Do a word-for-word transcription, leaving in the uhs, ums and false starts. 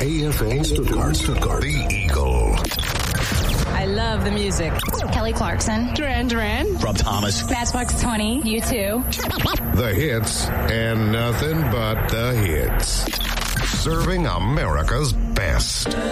A F M Stuttgart, Stuttgart. The Eagle. I love the music. Kelly Clarkson. Duran Duran. Rob Thomas. Matchbox twenty. You too. The hits and nothing but the hits. Serving America's best.